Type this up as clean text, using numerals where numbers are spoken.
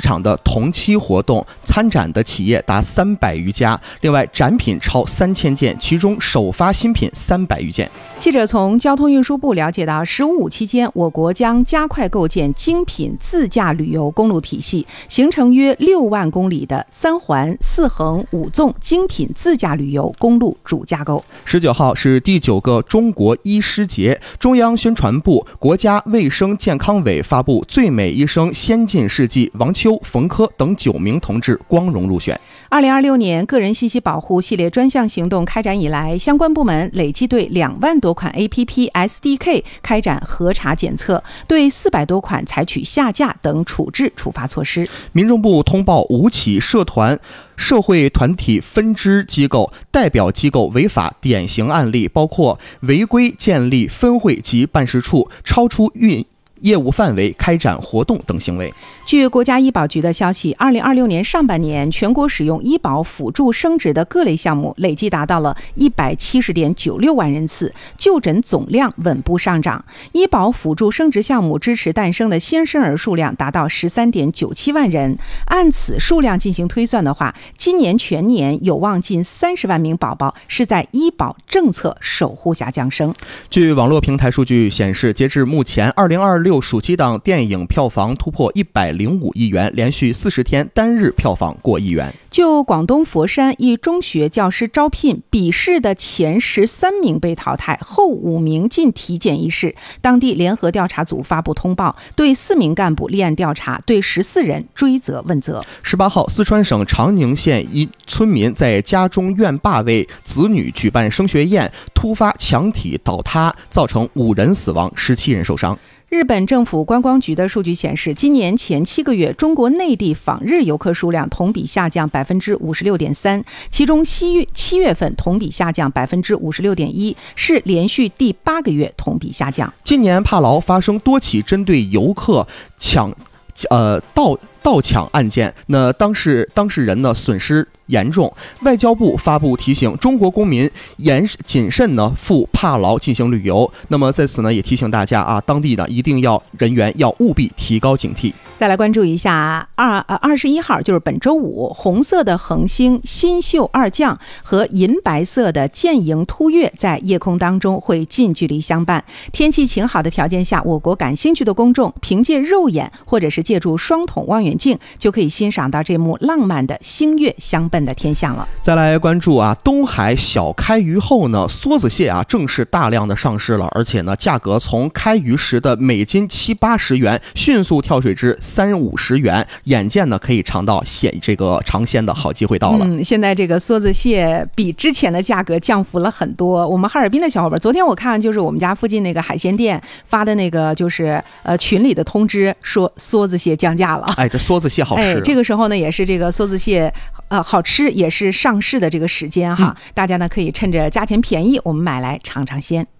场的同期活动，参展的企业达300余家，另外展品超3000件，其中首发新品300余件。 记者从交通运输部了解到，15期间，我国将加快构建精品自驾旅游公路体系，形成约6万公里的3环4横5纵精品自驾旅游公路主架构。 19号是第9个中国医师节，中央宣传部、国家卫生健康委发布最美医生先进事迹，王秋、冯科等9名同志光荣入选。 2026年个人信息保护系列专项行动开展以来，相关部门累计对2万多款 APP SDK 开展核查检测，对400多款采取下架等处置处罚措施。 民政部通报5起社会团体分支机构代表机构违法典型案例，包括违规建立分会及办事处、超出业务范围开展活动等行为。 据国家医保局的消息，2026年上半年，全国使用医保辅助生殖的各类项目累计达到了170.96万人次，就诊总量稳步上涨。医保辅助生殖项目支持诞生的新生儿数量达到13.97万人，按此数量进行推算的话，今年全年有望近30万名宝宝是在医保政策守护下降生。 据网络平台数据显示，截至目前2026暑期档电影票房突破105亿元，连续40天单日票房过亿元。 就广东佛山一中学教师招聘笔试的前13名被淘汰，后5名进体检一事，当地联合调查组发布通报，对4名干部立案调查，对14人追责问责。 18号，四川省长宁县一村民在家中院坝为子女举办升学宴，突发墙体倒塌，造成5人死亡，17人受伤。 日本政府观光局的数据显示，今年前7个月，中国内地访日游客数量同比下降56.3%，其中7月份同比下降56.1%，是连续第8个月同比下降。 今年帕劳发生多起针对游客盗抢案件，那当事人呢损失严重。外交部发布提醒，中国公民谨慎呢赴帕劳进行旅游。那么在此呢也提醒大家啊，当地呢一定要人员要务必提高警惕。 再来关注一下21号，就是本周五，红色的恒星新宿2将和银白色的剑迎突月在夜空当中会近距离相伴。天气晴好的条件下，我国感兴趣的公众凭借肉眼或者是借助双筒望远镜，就可以欣赏到这幕浪漫的星月相奔的天象了。 再来关注东海小开鱼后呢，梭子蟹正式大量的上市了，而且呢价格从开鱼时的每斤70-80元迅速跳水至30-50元，眼见呢可以尝到这个尝鲜的好机会到了。 现在这个梭子蟹比之前的价格降幅了很多。我们哈尔滨的小伙伴，昨天我看就是我们家附近那个海鲜店发的那个就是群里的通知，说梭子蟹降价了。 这梭子蟹好吃。 这个时候呢也是这个梭子蟹好吃，也是上市的这个时间哈，大家呢可以趁着价钱便宜，我们买来尝尝鲜。